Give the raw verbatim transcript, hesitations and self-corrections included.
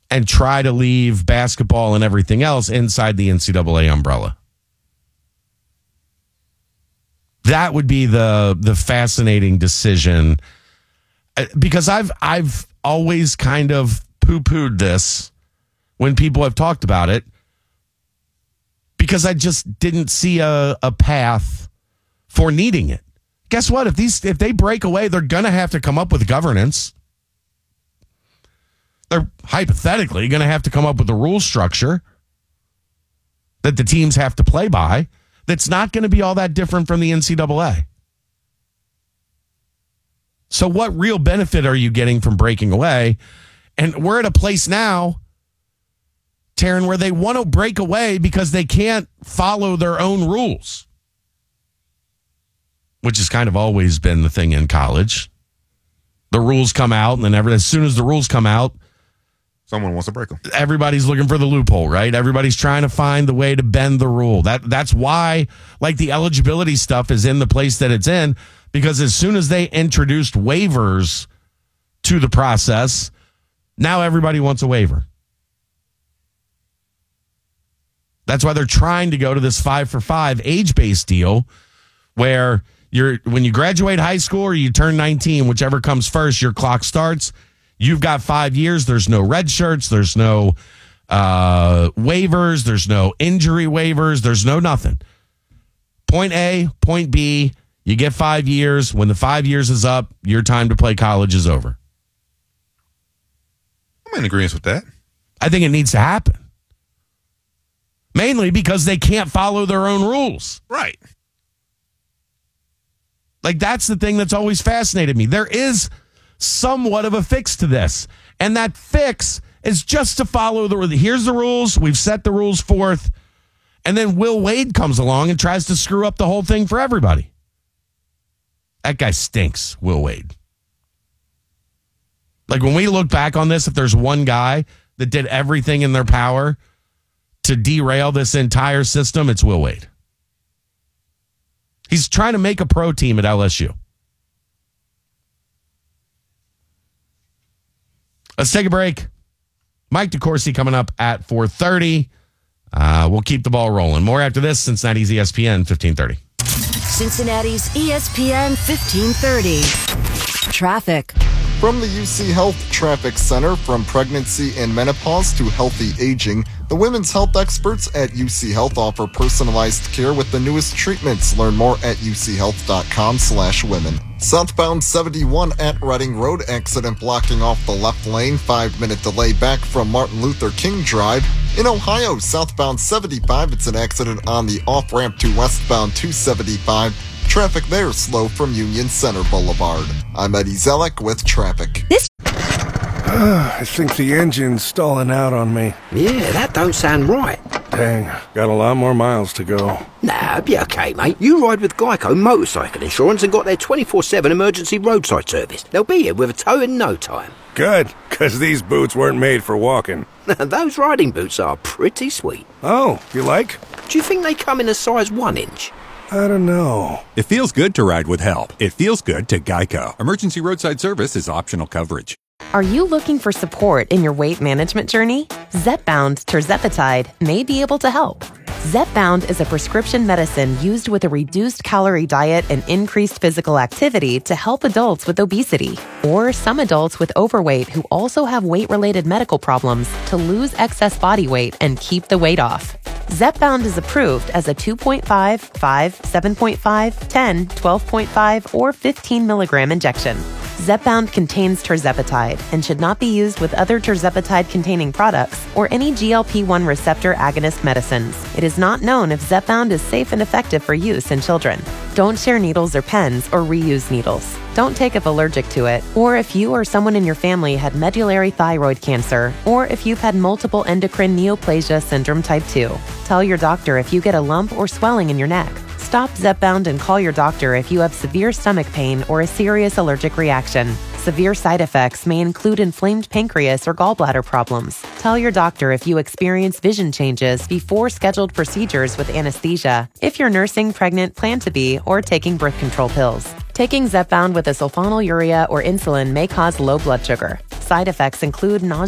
and try to leave basketball and everything else inside the N C double A umbrella. That would be the the fascinating decision, because I've I've always kind of poo-pooed this when people have talked about it, because I just didn't see a, a path for needing it. Guess what? If these if they break away, they're going to have to come up with governance. They're hypothetically going to have to come up with a rule structure that the teams have to play by that's not going to be all that different from the N C double A. So what real benefit are you getting from breaking away? And we're at a place now, Taryn, where they want to break away because they can't follow their own rules, which has kind of always been the thing in college. The rules come out, and then every, as soon as the rules come out, someone wants to break them. Everybody's looking for the loophole, right? Everybody's trying to find the way to bend the rule. That That's why, like, the eligibility stuff is in the place that it's in, because as soon as they introduced waivers to the process, now everybody wants a waiver. That's why they're trying to go to this five for five age-based deal where you're when you graduate high school or you turn nineteen, whichever comes first, your clock starts. You've got five years. There's no red shirts. There's no uh, waivers. There's no injury waivers. There's no nothing. Point A, point B, you get five years. When the five years is up, your time to play college is over. I'm in agreement with that. I think it needs to happen. Mainly because they can't follow their own rules. Right. Like, that's the thing that's always fascinated me. There is somewhat of a fix to this. And that fix is just to follow the here's the rules. We've set the rules forth. And then Will Wade comes along and tries to screw up the whole thing for everybody. That guy stinks, Will Wade. Like, when we look back on this, if there's one guy that did everything in their power to derail this entire system, it's Will Wade. He's trying to make a pro team at L S U. Let's take a break. Mike DeCourcy coming up at four thirty. Uh, we'll keep the ball rolling. More after this. Cincinnati's E S P N fifteen thirty. Cincinnati's E S P N fifteen thirty. Traffic. From the U C Health Traffic Center, from pregnancy and menopause to healthy aging, the women's health experts at U C Health offer personalized care with the newest treatments. Learn more at uchealth.com slash women. Southbound seventy-one at Reading Road, accident blocking off the left lane, five-minute delay back from Martin Luther King Drive. In Ohio, southbound seventy-five, it's an accident on the off-ramp to westbound two seventy-five. Traffic there slow from Union Center Boulevard. I'm Eddie Zellick with traffic. This I think the engine's stalling out on me. Yeah, that don't sound right. Dang, got a lot more miles to go. Nah, it'll be okay, mate. You ride with Geico Motorcycle Insurance and got their twenty-four seven emergency roadside service. They'll be here with a tow in no time. Good, because these boots weren't made for walking. Those riding boots are pretty sweet. Oh, you like? Do you think they come in a size one inch? I don't know. It feels good to ride with help. It feels good to Geico. Emergency roadside service is optional coverage. Are you looking for support in your weight management journey? Zepbound Tirzepatide may be able to help. Zepbound is a prescription medicine used with a reduced calorie diet and increased physical activity to help adults with obesity, or some adults with overweight who also have weight-related medical problems to lose excess body weight and keep the weight off. Zepbound is approved as a two point five, five, seven point five, ten, twelve point five, or fifteen milligram injection. Zepbound contains tirzepatide and should not be used with other tirzepatide-containing products or any G L P one receptor agonist medicines. It is not known if Zepbound is safe and effective for use in children. Don't share needles or pens or reuse needles. Don't take if allergic to it, or if you or someone in your family had medullary thyroid cancer, or if you've had multiple endocrine neoplasia syndrome type two. Tell your doctor if you get a lump or swelling in your neck. Stop Zepbound and call your doctor if you have severe stomach pain or a serious allergic reaction. Severe side effects may include inflamed pancreas or gallbladder problems. Tell your doctor if you experience vision changes before scheduled procedures with anesthesia, if you're nursing, pregnant, plan to be, or taking birth control pills. Taking Zepbound with a sulfonylurea or insulin may cause low blood sugar. Side effects include nausea